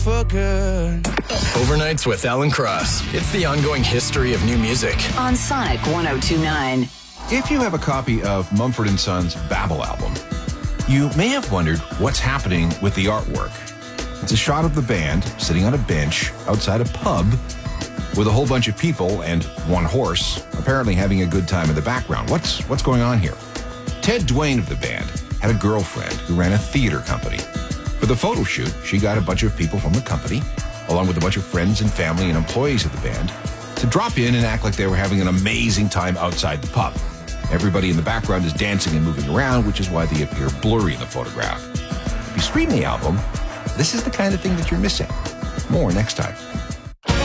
for good. Overnights with Alan Cross. It's the ongoing history of new music. On Sonic 102.9. If you have a copy of Mumford & Sons' Babel album, you may have wondered what's happening with the artwork. It's a shot of the band sitting on a bench outside a pub with a whole bunch of people and one horse apparently having a good time in the background. What's going on here? Ted Dwayne of the band had a girlfriend who ran a theater company. For the photo shoot, she got a bunch of people from the company, along with a bunch of friends and family and employees of the band, to drop in and act like they were having an amazing time outside the pub. Everybody in the background is dancing and moving around, which is why they appear blurry in the photograph. If you stream the album, this is the kind of thing that you're missing. More next time.